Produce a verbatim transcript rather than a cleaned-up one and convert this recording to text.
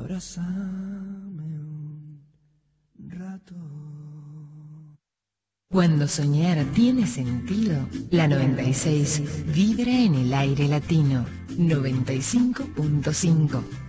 abrázame un rato. Cuando soñar tiene sentido, la noventa y seis vibra en el aire latino. noventa y cinco punto cinco.